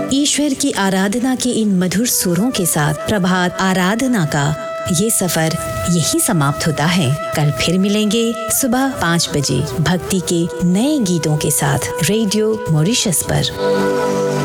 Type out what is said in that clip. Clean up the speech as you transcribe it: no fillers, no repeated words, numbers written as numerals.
ईश्वर की आराधना के इन मधुर सुरों के साथ प्रभात आराधना का ये सफर यही समाप्त होता है। कल फिर मिलेंगे सुबह 5 बजे भक्ति के नए गीतों के साथ रेडियो मॉरिशस पर।